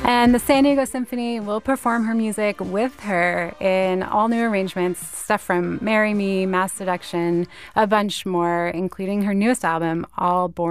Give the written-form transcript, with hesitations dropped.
And the San Diego Symphony will perform her music with her in all new arrangements, stuff from Marry Me, Mass Seduction, a bunch more, including her newest album, All Born